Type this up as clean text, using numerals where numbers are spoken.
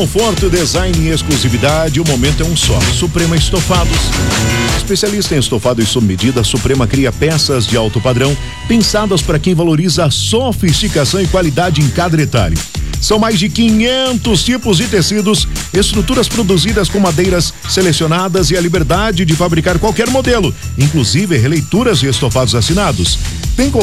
Conforto, design e exclusividade, o momento é um só. Suprema Estofados. Especialista em estofado e sob medida, a Suprema cria peças de alto padrão pensadas para quem valoriza a sofisticação e qualidade em cada detalhe. São mais de 500 tipos de tecidos, estruturas produzidas com madeiras selecionadas e a liberdade de fabricar qualquer modelo, inclusive releituras e estofados assinados. Tem